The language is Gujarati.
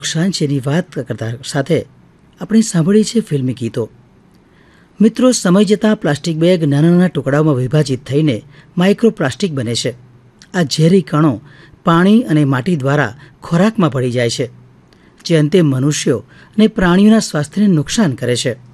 નુકસાન છે એની વાત કરતા સાથે આપણે સાંભળી છે ફિલ્મી ગીતો. મિત્રો, સમય જતાં પ્લાસ્ટિક બેગ નાના નાના ટુકડાઓમાં વિભાજિત થઈને માઇક્રોપ્લાસ્ટિક બને છે. આ ઝેરી કણો પાણી અને માટી દ્વારા ખોરાકમાં ભળી જાય છે, જે અંતે મનુષ્યો અને પ્રાણીઓના સ્વાસ્થ્યને નુકસાન કરે છે.